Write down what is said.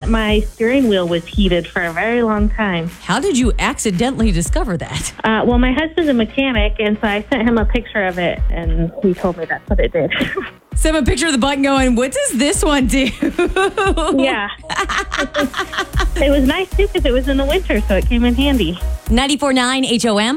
my steering wheel was heated for a very long time. How did you accidentally discover that? Well, my husband's a mechanic, and so I sent him a picture of it, and he told me that's what it did. Send him a picture of the button going, what does this one do? Yeah. It was nice, too, because it was in the winter, so it came in handy. 94.9 HOM.